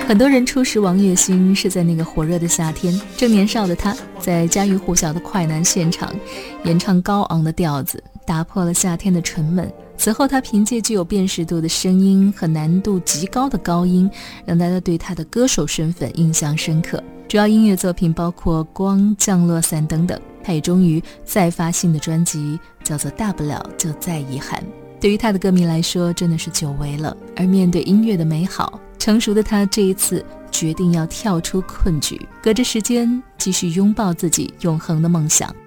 很多人初识王栎鑫是在那个火热的夏天，正年少的他在家喻户晓的快男现场演唱高昂的调子，打破了夏天的沉闷。此后他凭借具有辨识度的声音和难度极高的高音，让大家对他的歌手身份印象深刻。主要音乐作品包括《光》《降落伞》等等。他也终于再发新的专辑，叫做《大不了就再遗憾》。对于他的歌迷来说，真的是久违了。而面对音乐的美好，成熟的他这一次决定要跳出困局，隔着时间继续拥抱自己永恒的梦想。